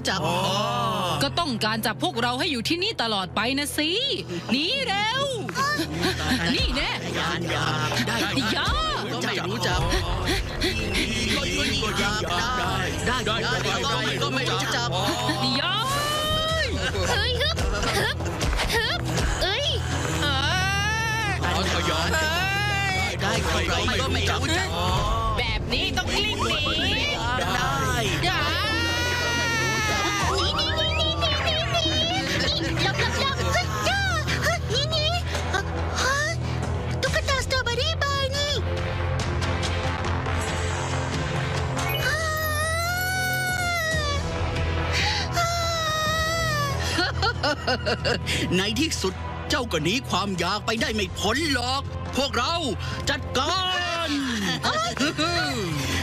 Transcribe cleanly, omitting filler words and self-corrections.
จักก็ต้องการจับพวกเราให้อยู่ที่นี่ตลอดไปนะสิหนีเร็วนี่แน่ได้ยาไม่รู้จักก็ไม่รู้จักยาเฮ้ยฮึบเอ้ยได้ก็ไม่รู้จักแบบนี้ต้องกลิ้งหนีได้ยาตุ๊กตาสตรอเบอรี่บาร์นี่ในที่สุดเจ้าก็หนีความอยากไปได้ไม่พ้นหรอกพวกเราจัดการ